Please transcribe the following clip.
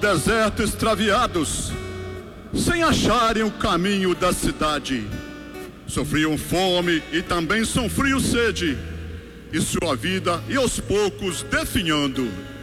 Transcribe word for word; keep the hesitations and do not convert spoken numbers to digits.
deserto extraviados, sem acharem o caminho da cidade. Sofriam fome e também sofriam sede, e sua vida, e aos poucos definhando,